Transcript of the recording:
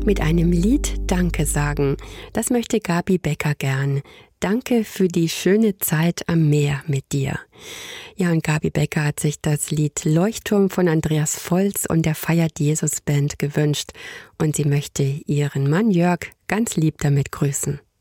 mit einem Lied Danke sagen. Das möchte Gabi Becker gern. Danke für die schöne Zeit am Meer mit dir. Ja, und Gabi Becker hat sich das Lied Leuchtturm von Andreas Volz und der Feiert Jesus Band gewünscht. Und sie möchte ihren Mann Jörg ganz lieb damit grüßen.